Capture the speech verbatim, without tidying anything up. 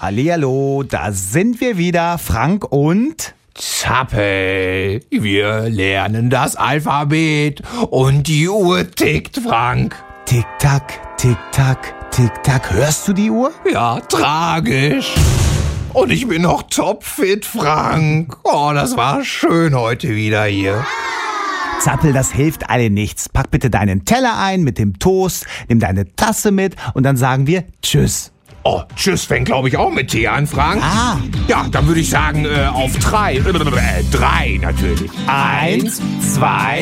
Hallihallo, da sind wir wieder, Frank und Zappel. Wir lernen das Alphabet und die Uhr tickt, Frank. Tick-Tack, Tick-Tack, Tick-Tack. Hörst du die Uhr? Ja, tragisch. Und ich bin noch topfit, Frank. Oh, das war schön heute wieder hier. Zappel, das hilft alle nichts. Pack bitte deinen Teller ein mit dem Toast, nimm deine Tasse mit und dann sagen wir Tschüss. Oh, tschüss fängt, glaube ich, auch mit T an, Frank. Ah. Ja, dann würde ich sagen, äh, auf drei. Äh, drei natürlich. Eins, zwei...